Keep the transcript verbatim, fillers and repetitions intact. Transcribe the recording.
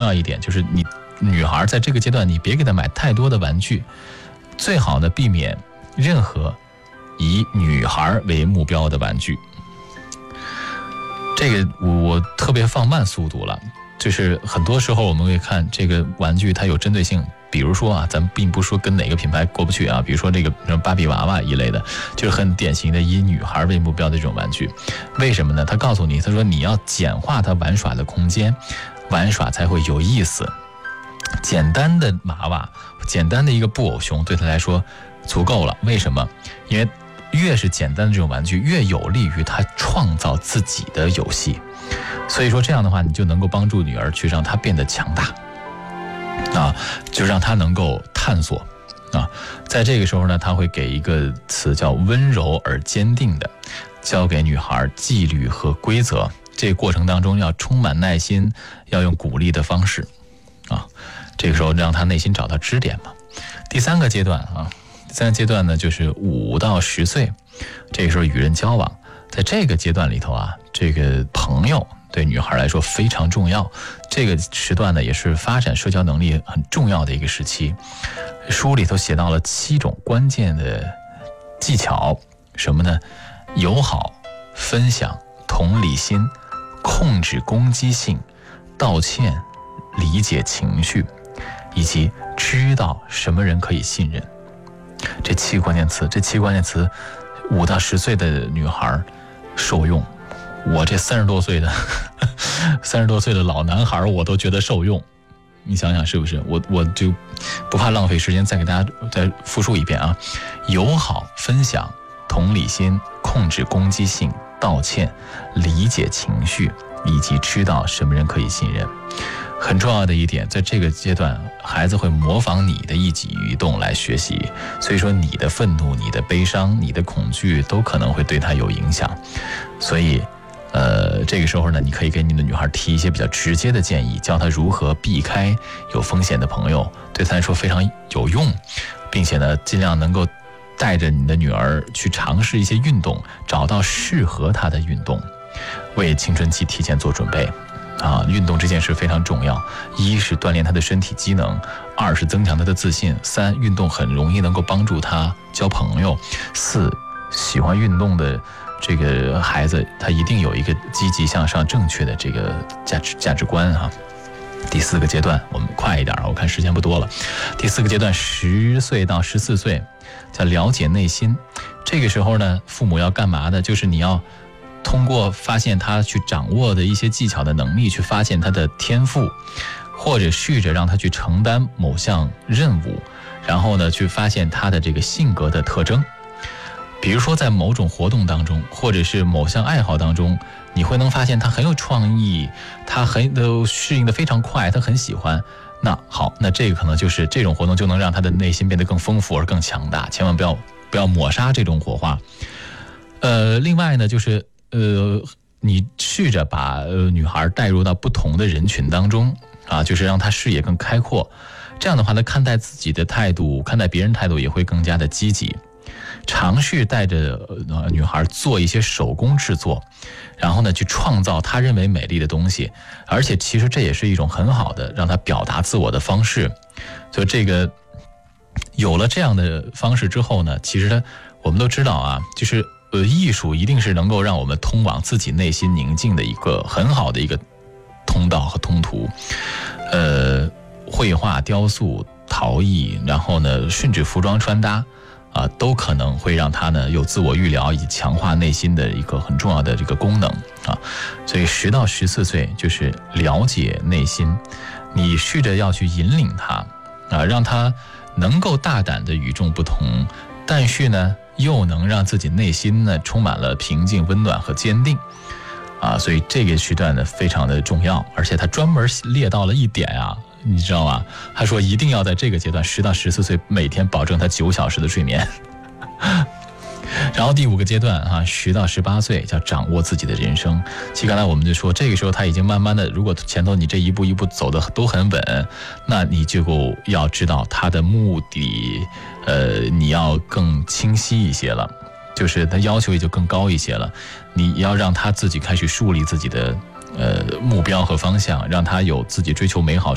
要一点，就是你女孩在这个阶段，你别给她买太多的玩具，最好呢避免任何以女孩为目标的玩具。这个我特别放慢速度了，就是很多时候我们会看这个玩具它有针对性，比如说啊，咱们并不说跟哪个品牌过不去啊，比如说这个什么芭比娃娃一类的，就是很典型的以女孩为目标的这种玩具。为什么呢？他告诉你，他说你要简化他玩耍的空间，玩耍才会有意思。简单的娃娃，简单的一个布偶熊对他来说足够了。为什么？因为越是简单的这种玩具，越有利于他创造自己的游戏。所以说这样的话，你就能够帮助女儿去让她变得强大啊，就让她能够探索啊。在这个时候呢，他会给一个词叫温柔而坚定的，教给女孩纪律和规则。这个过程当中要充满耐心，要用鼓励的方式啊。这个时候让她内心找到支点嘛。第三个阶段啊。第三个阶段呢，就是五到十岁，这个时候与人交往，在这个阶段里头啊，这个朋友对女孩来说非常重要。这个时段呢，也是发展社交能力很重要的一个时期。书里头写到了七种关键的技巧，什么呢？友好、分享、同理心、控制攻击性、道歉、理解情绪，以及知道什么人可以信任。这七个关键词，这七个关键词，五到十岁的女孩受用。我这三十多岁的，三十多岁的老男孩，我都觉得受用。你想想是不是？我我就不怕浪费时间，再给大家再复述一遍啊：友好、分享、同理心、控制攻击性、道歉、理解情绪，以及知道什么人可以信任。很重要的一点，在这个阶段，孩子会模仿你的一举一动来学习，所以说你的愤怒、你的悲伤、你的恐惧都可能会对他有影响。所以呃，这个时候呢，你可以给你的女孩提一些比较直接的建议，教她如何避开有风险的朋友，对她来说非常有用，并且呢，尽量能够带着你的女儿去尝试一些运动，找到适合她的运动，为青春期提前做准备。啊，运动这件事非常重要，一是锻炼他的身体机能，二是增强他的自信，三运动很容易能够帮助他交朋友，四喜欢运动的这个孩子，他一定有一个积极向上正确的这个价值价值观啊。第四个阶段我们快一点，我看时间不多了。第四个阶段十岁到十四岁叫了解内心。这个时候呢，父母要干嘛呢？就是你要通过发现他去掌握的一些技巧的能力，去发现他的天赋，或者试着让他去承担某项任务，然后呢去发现他的这个性格的特征。比如说在某种活动当中，或者是某项爱好当中，你会能发现他很有创意，他很都适应的非常快，他很喜欢。那好，那这个可能就是这种活动就能让他的内心变得更丰富而更强大，千万不要不要抹杀这种火花。呃，另外呢，就是呃，你试着把呃女孩带入到不同的人群当中啊，就是让她视野更开阔。这样的话呢，看待自己的态度，看待别人态度也会更加的积极。尝试带着呃女孩做一些手工制作，然后呢去创造她认为美丽的东西，而且其实这也是一种很好的让她表达自我的方式。所以这个有了这样的方式之后呢，其实呢我们都知道啊，就是呃艺术一定是能够让我们通往自己内心宁静的一个很好的一个通道和通途。呃，绘画、雕塑、陶艺，然后呢甚至服装穿搭啊，都可能会让他呢有自我预疗以及强化内心的一个很重要的这个功能啊。所以十到十四岁就是了解内心，你试着要去引领他啊，让他能够大胆的与众不同，但是呢又能让自己内心呢充满了平静、温暖和坚定啊。所以这个时段呢非常的重要，而且他专门列到了一点啊。你知道吗？他说一定要在这个阶段十到十四岁每天保证他九小时的睡眠。然后第五个阶段啊，十到十八岁叫掌握自己的人生。其实刚才我们就说，这个时候他已经慢慢的，如果前头你这一步一步走的都很稳，那你就要知道他的目的，呃，你要更清晰一些了，就是他要求也就更高一些了。你要让他自己开始树立自己的呃目标和方向，让他有自己追求美好